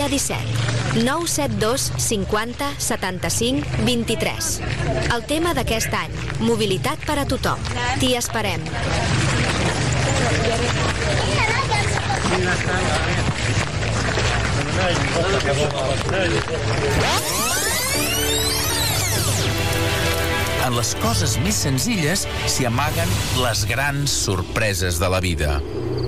17. 972 50 75 23. El tema d'aquest any, mobilitat per a tothom. T'hi esperem. En les coses més senzilles s'hi amaguen les grans sorpreses de la vida.